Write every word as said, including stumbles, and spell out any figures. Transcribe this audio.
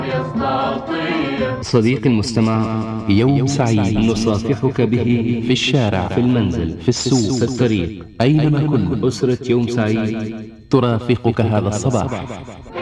صديقي المستمع، يوم سعيد نصافحك به في الشارع، في المنزل، في السوق، في الطريق، أينما كنت. أسرة يوم سعيد ترافقك هذا الصباح.